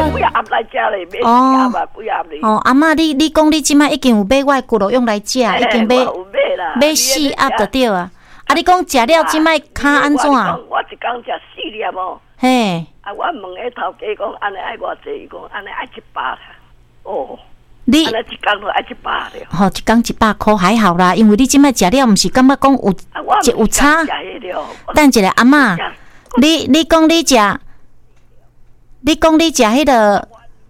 几盒来食咧，买4盒啊，几盒咧。 哦，阿嬷，你讲你即摆已经有买我的骨肉用来食，已经买买4盒就对啊。啊，你讲食了即摆骹安怎？ 我一工食4粒哦。 嘿。 啊，我问迄头家讲，安尼爱偌济？伊讲安尼爱100啦。哦。 你安尼一工就爱100了。 吼，一工100块还好啦，因为你即摆食了，毋是感觉讲有差。等一下，阿嬷，你讲你食迄个，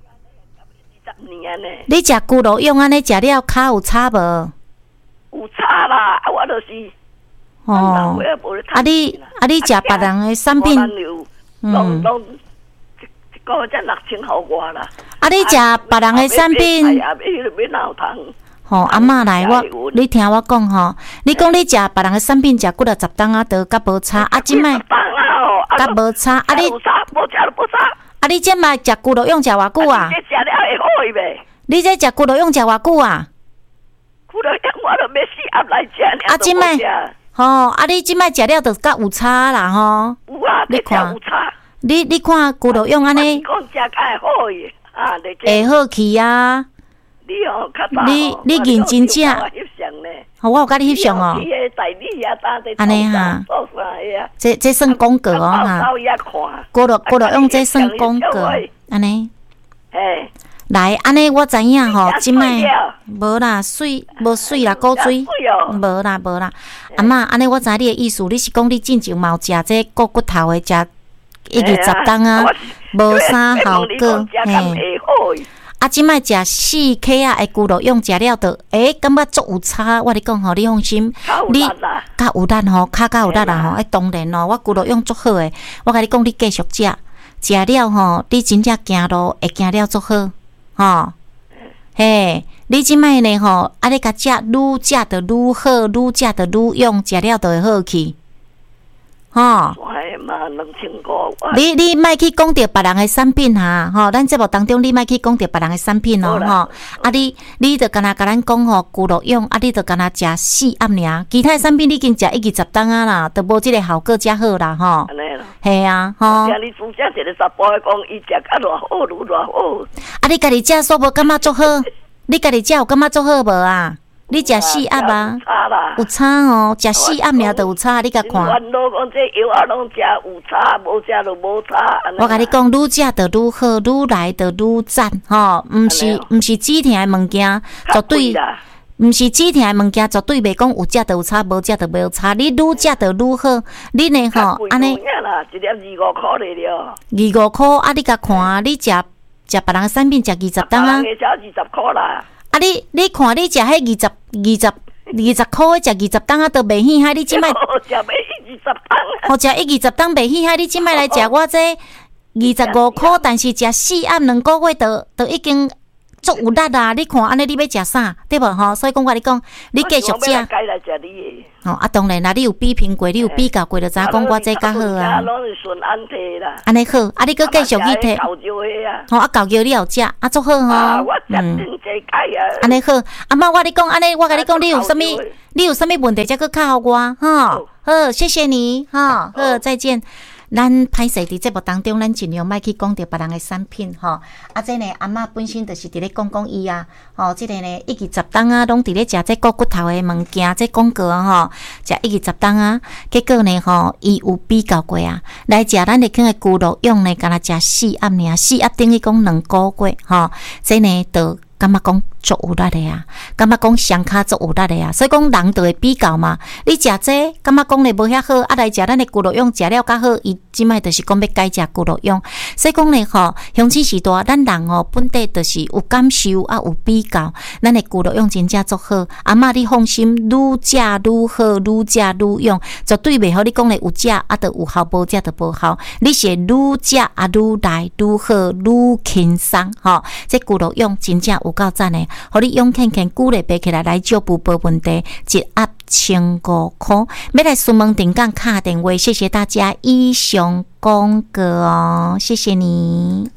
你食骨肉用安尼食了骹有差无？ 有差啦，我就是。 哦。啊你食别人的产品， 个才6000好我啦。 啊，你食别人的产品，吼阿嬷来，你听我讲吼，你讲你食别人的产品，食几啊10档啊，都甲无差。啊，即摆甲无差，啊你无差，啊你即摆食骨肉用食偌久啊？ 食了会好伊呗？ 你这食骨肉用食偌久啊？ 骨肉用我都买4盒来食。 啊，即摆吼，啊你即摆食了就甲有差啦吼。 有啊，你看有差。 你看骨肉用安尼， 讲食较好伊啊， 会好去啊。 你哦，较早你认真食。好，我有甲你翕相哦。安尼哈，这算广告哦哈。骨肉用这算广告，安尼。来，安尼我知影吼，即摆无啦，无水啦，古水，无啦。阿嬷，安尼我知你的意思，你是讲你进前嘛有食这骨头的，食1日10档啊，无啥效果，嘿。啊，即摆食4克啊的骨肉用食了就，感觉足有差。我咧讲吼，你放心，你较有力吼，骹较有力啦吼。当然咯，我骨肉用足好诶。我甲你讲，你继续食了吼，你真正行路会行了足好，吼。嘿，你即摆呢吼，啊，你甲食，愈食就愈好，愈食就愈用，食了就会好去。吼，你莫去讲着别人的产品哈，吼，咱节目当中你莫去讲着别人的产品哦，吼，啊你着干那甲咱讲吼，骨肉用，啊你着干那食4盒尔，其他的产品你已经食1日10档啊啦，着无即个效果遮好啦，吼，系啊，吼。 你主食一个查甫的讲，伊食较偌好，偌好。 啊，你家己食煞无感觉足好？你家己食有感觉足好无啊？你食4盒啊？有差哦，食4盒尔就有差，你甲看。 原来讲这药啊，拢食有差，无食就无差。 我甲你讲，愈食就愈好，愈来就愈赞，吼，毋是止疼的物件，绝对，毋是止疼的物件，绝对袂讲有食就有差，无食就无差。你愈食就愈好，你呢吼，安尼。 一粒25块咧了。 25块，啊，你甲看，你食别人产品食20档啊。 别人食20块啦。 啊！你看，你食迄20块食20档啊，都袂稀罕。你即摆食要20档， 好食20档袂稀罕。你即摆来食我这25块，但是食4盒2个月，都已经足有力啦。你看安尼，你要食啥？对无吼？所以讲我你讲，你继续食。哦，啊，当然啦，你有比拼过，你有比较过，就知影讲我这较好啊。安尼好，啊，你搁继续去摕。吼，啊，搞叫你有食，啊，足好吼。安尼好，阿嬷，我你讲安尼，我甲你讲，你有啥物问题，再搁敲我，吼。好，谢谢你，吼，好，再见。咱歹势伫节目当中，咱尽量莫去讲着别人的产品吼。啊，这呢，阿嬷本身就是伫咧讲伊啊，吼，这个呢1日10档啊，拢伫咧食这骨头的物件，这广告啊，吼，食1日10档啊，结果呢，吼，伊有比较过啊，来食咱的迄个骨肉用呢，敢若食4盒尔，4盒等于讲2个月，吼，这呢都感觉讲足有力的啊，感觉讲双骹足有力的啊，所以讲人就会比较嘛。你食这，感觉讲咧无遐好，啊来食咱的骨肉用，食了较好，伊即摆就是讲要改食骨肉用。所以讲咧吼，乡亲时代，咱人吼本地就是有感受啊，有比较，咱的骨肉用真正足好。阿嬷你放心，愈食愈好，愈食愈用，绝对袂好。你讲咧有食啊，就有效；无食就无效。你是愈食啊，愈来愈好，愈轻松吼。这骨肉用真正有够赞的。互你用轻轻鼓励爬起来足部无问题，1盒15块。要来询问定岗卡电话，谢谢大家以上广告哦，谢谢你。